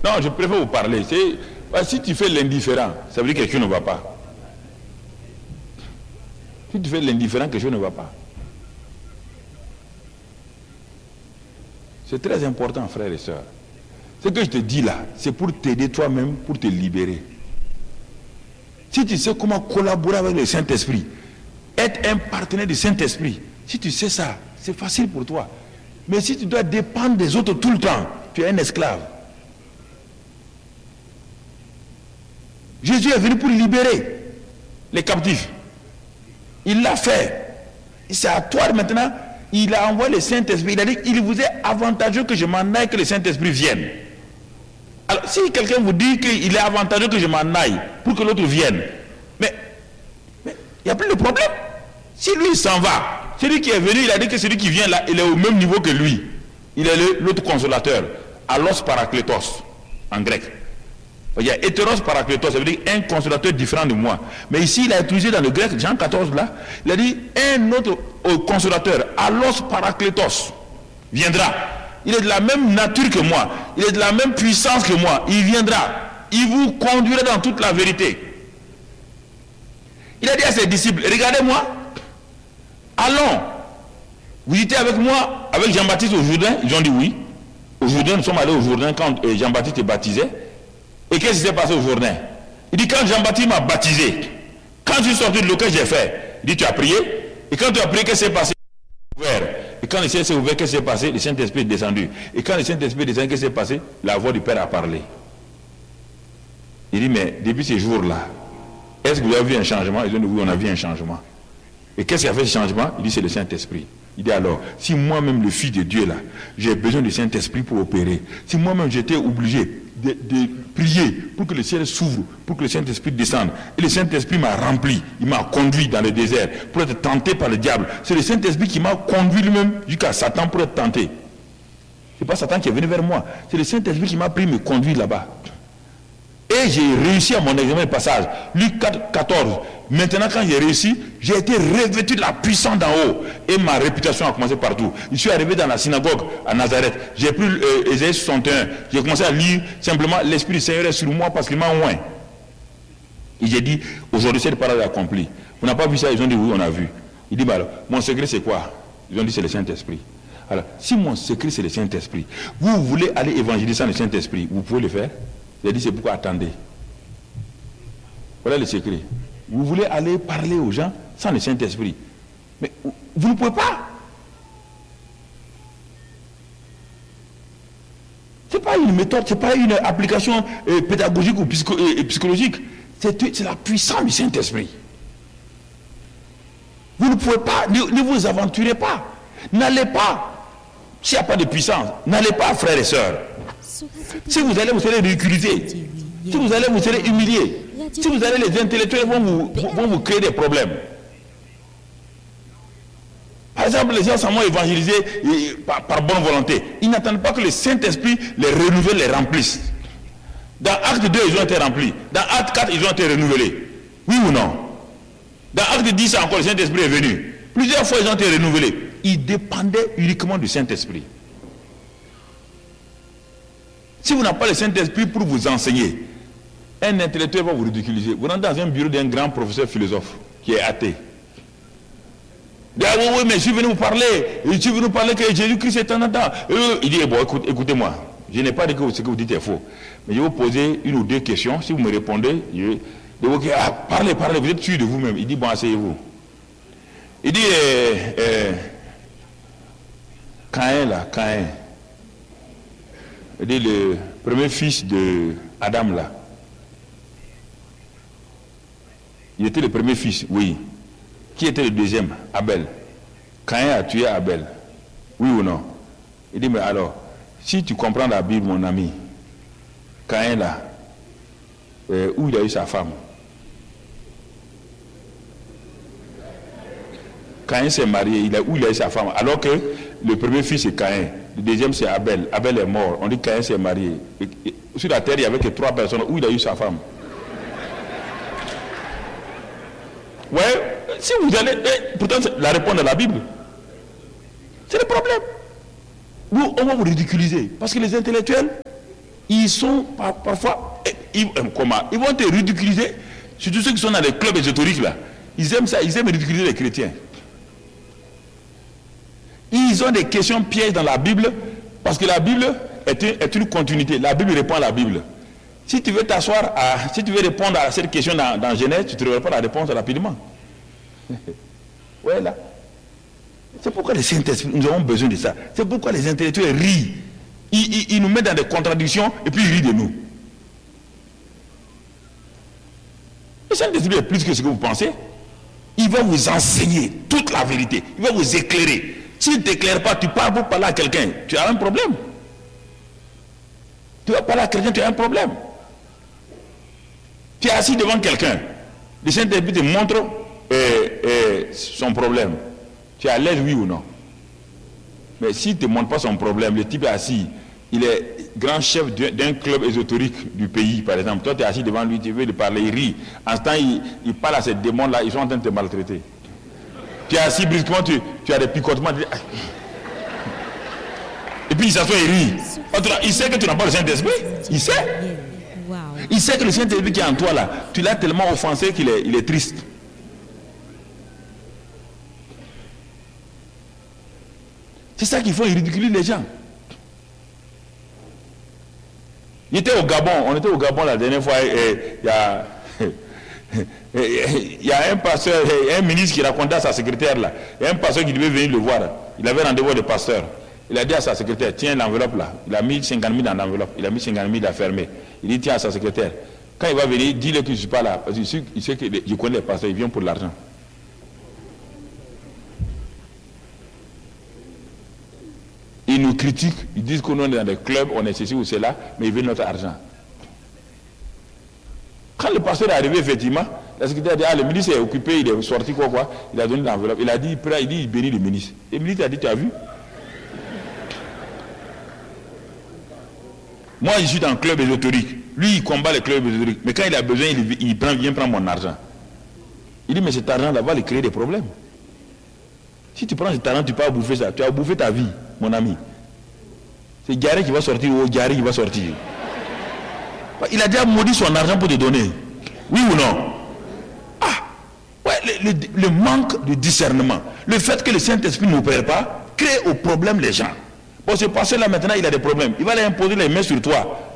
Non, je préfère vous parler. Si tu fais l'indifférent, ça veut dire que quelque chose ne va pas. Si tu fais l'indifférent, quelque chose ne va pas. C'est très important, frères et sœurs. Ce que je te dis là, c'est pour t'aider toi-même, pour te libérer. Si tu sais comment collaborer avec le Saint-Esprit, être un partenaire du Saint-Esprit, si tu sais ça, c'est facile pour toi. Mais si tu dois dépendre des autres tout le temps, tu es un esclave. Jésus est venu pour libérer les captifs. Il l'a fait. C'est à toi maintenant. Il a envoyé le Saint-Esprit. Il a dit qu'il vous est avantageux que je m'en aille, que le Saint-Esprit vienne. Alors, si quelqu'un vous dit qu'il est avantageux que je m'en aille pour que l'autre vienne, mais il n'y a plus de problème. Si lui il s'en va, celui qui est venu, il a dit que celui qui vient là, il est au même niveau que lui. Il est l'autre consolateur, allos parakletos, en grec. Il y a hétéros parakletos, ça veut dire un consolateur différent de moi. Mais ici, il a utilisé dans le grec, Jean 14 là, il a dit un autre consolateur, allos parakletos, viendra. Il est de la même nature que moi, il est de la même puissance que moi, il viendra, il vous conduira dans toute la vérité. Il a dit à ses disciples, regardez-moi, allons, vous étiez avec moi, avec Jean-Baptiste au Jourdain? Ils ont dit oui. Au Jourdain, nous sommes allés au Jourdain quand Jean-Baptiste est baptisé. Et qu'est-ce qui s'est passé au Jourdain? Il dit, quand Jean-Baptiste m'a baptisé, quand je suis sorti de l'eau, que j'ai fait? Il dit, tu as prié? Et quand tu as prié, qu'est-ce qui s'est passé? Ouvert. Et quand le ciel s'est ouvert, qu'est-ce qui s'est passé? Le Saint-Esprit est descendu. Et quand le Saint-Esprit est descendu, qu'est-ce qui s'est passé? La voix du Père a parlé. Il dit, mais depuis ces jours-là, est-ce que vous avez vu un changement? Ils ont dit, oui, on a vu un changement. Et qu'est-ce qui a fait ce changement? Il dit, c'est le Saint-Esprit. Il dit alors, si moi-même, le Fils de Dieu là, j'ai besoin du Saint-Esprit pour opérer, si moi-même j'étais obligé de prier pour que le ciel s'ouvre, pour que le Saint-Esprit descende, et le Saint-Esprit m'a rempli, il m'a conduit dans le désert pour être tenté par le diable, c'est le Saint-Esprit qui m'a conduit lui-même jusqu'à Satan pour être tenté. C'est pas Satan qui est venu vers moi, c'est le Saint-Esprit qui m'a pris me conduire là-bas. Et j'ai réussi à mon examen de passage. Luc 4, 14. Maintenant, quand j'ai réussi, j'ai été revêtu de la puissance d'en haut. Et ma réputation a commencé partout. Je suis arrivé dans la synagogue à Nazareth. J'ai pris Ésaïe 61. J'ai commencé à lire simplement, l'Esprit du Seigneur est sur moi parce qu'il m'a oint. Et j'ai dit, aujourd'hui, cette parole est accomplie. Vous n'avez pas vu ça? Ils ont dit, oui, on a vu. Il dit, bah alors, mon secret c'est quoi? Ils ont dit, c'est le Saint-Esprit. Alors, si mon secret c'est le Saint-Esprit, vous voulez aller évangéliser sans le Saint-Esprit, vous pouvez le faire? Il a dit, c'est pourquoi attendez. Voilà le secret. Vous voulez aller parler aux gens sans le Saint-Esprit. Mais vous ne pouvez pas. Ce n'est pas une méthode, ce n'est pas une application pédagogique ou psychologique. C'est la puissance du Saint-Esprit. Vous ne pouvez pas, ne vous aventurez pas. N'allez pas. S'il n'y a pas de puissance, n'allez pas, frères et sœurs. Si vous allez, vous serez ridiculisé. Si vous allez, vous serez humilié. Si vous allez, les intellectuels vont vous créer des problèmes. Par exemple, les gens sont évangélisés par bonne volonté. Ils n'attendent pas que le Saint-Esprit les renouvelle, les remplisse. Dans Acte 2, ils ont été remplis. Dans Acte 4, ils ont été renouvelés. Oui ou non? Dans Acte 10, encore, le Saint-Esprit est venu. Plusieurs fois, ils ont été renouvelés. Ils dépendaient uniquement du Saint-Esprit. Si vous n'avez pas le Saint-Esprit pour vous enseigner, un intellectuel va vous ridiculiser. Vous rentrez dans un bureau d'un grand professeur philosophe qui est athée. Il dit, ah oui, mais je suis venu vous parler. Je suis venu vous parler que Jésus-Christ est en temps. Il dit, bon, écoutez-moi. Je n'ai pas dit que ce que vous dites est faux. Mais je vais vous poser une ou deux questions. Si vous me répondez, je vais vous dire, ah, parlez, vous êtes sûr de vous-même. Il dit, bon, asseyez-vous. Il dit, Caïn. Il dit, le premier fils de Adam là. Il était le premier fils, oui. Qui était le deuxième? Abel. Caïn a tué Abel. Oui ou non? Il dit, mais alors, si tu comprends la Bible, mon ami, Caïn là, où il a eu sa femme? Caïn s'est marié, où il a eu sa femme? Alors que le premier fils c'est Caïn, le deuxième c'est Abel. Abel est mort, on dit Caïn s'est marié. Sur la terre, il n'y avait que 3 personnes. Où il a eu sa femme? Ouais, si vous allez, pourtant la réponse de la Bible, c'est le problème. On va vous ridiculiser, parce que les intellectuels, ils sont parfois, ils vont te ridiculiser, surtout ceux qui sont dans les clubs ésotériques là. Ils aiment ça, ils aiment ridiculiser les chrétiens. Ils ont des questions pièges dans la Bible, parce que la Bible est une continuité. La Bible répond à la Bible. Si tu veux t'asseoir, si tu veux répondre à cette question dans Genèse, tu ne trouveras pas la réponse rapidement. Ouais, là. C'est pourquoi les Saint-Esprit, nous avons besoin de ça. C'est pourquoi les intellectuels rient. Ils nous mettent dans des contradictions et puis ils rient de nous. Le Saint-Esprit est plus que ce que vous pensez. Il va vous enseigner toute la vérité. Il va vous éclairer. S'il ne t'éclaire pas, tu parles pour parler à quelqu'un, tu as un problème. Tu vas parler à quelqu'un, tu as un problème. Tu es assis devant quelqu'un. Le Saint-Esprit te montre son problème. Tu es à l'aise, oui ou non? Mais s'il ne te montre pas son problème, le type est assis, il est grand chef d'un club ésotérique du pays, par exemple. Toi, tu es assis devant lui, tu veux lui parler, il rit. En ce temps, il parle à ces démons-là, ils sont en train de te maltraiter. Tu es assis brusquement, tu as des picotements. Et puis il s'assoit et rit. Il sait que tu n'as pas le Saint-Esprit. Il sait. Il sait que le Saint-Esprit qui est en toi là, tu l'as tellement offensé qu'il est triste. C'est ça qu'il faut, il ridiculise les gens. On était au Gabon la dernière fois, et il y a un pasteur, un ministre qui racontait à sa secrétaire là, il y a un pasteur qui devait venir le voir. Il avait rendez-vous avec le pasteur. Il a dit à sa secrétaire, tiens l'enveloppe là. Il a mis 50 000 dans l'enveloppe. Il a mis 50 000, il a fermé. Il dit, tiens à sa secrétaire. Quand il va venir, dis-le que je ne suis pas là. Parce qu'il sait que je connais les pasteurs, ils viennent pour l'argent. Ils nous critiquent, ils disent qu'on est dans des clubs, on est ceci ou cela, mais ils veulent notre argent. Quand le pasteur est arrivé, effectivement, la secrétaire a dit, le ministre est occupé, il est sorti quoi, il a donné l'enveloppe. Il a dit, il bénit le ministre. Et le ministre a dit, tu as vu? Moi, je suis dans un club ésotérique. Lui, il combat les clubs ésotériques. Mais quand il a besoin, il vient prendre mon argent. Il dit, mais cet argent-là va lui créer des problèmes. Si tu prends cet argent, tu peux bouffer ça. Tu as bouffé ta vie, mon ami. C'est Gary qui va sortir ou Gary qui va sortir. Il a déjà maudit son argent pour te donner. Oui ou non? Le manque de discernement. Le fait que le Saint-Esprit n'opère pas, crée au problème les gens. Bon, ce passé là maintenant, il a des problèmes. Il va aller imposer les mains sur toi.